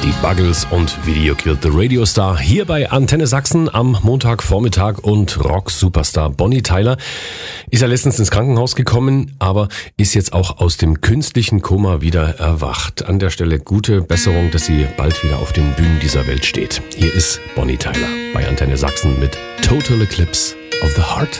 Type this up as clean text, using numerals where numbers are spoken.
Die Buggles und Video Killed the Radio Star hier bei Antenne Sachsen am Montagvormittag und Rock-Superstar Bonnie Tyler ist ja letztens ins Krankenhaus gekommen, aber ist jetzt auch aus dem künstlichen Koma wieder erwacht. An der Stelle gute Besserung, dass sie bald wieder auf den Bühnen dieser Welt steht. Hier ist Bonnie Tyler bei Antenne Sachsen mit Total Eclipse of the Heart.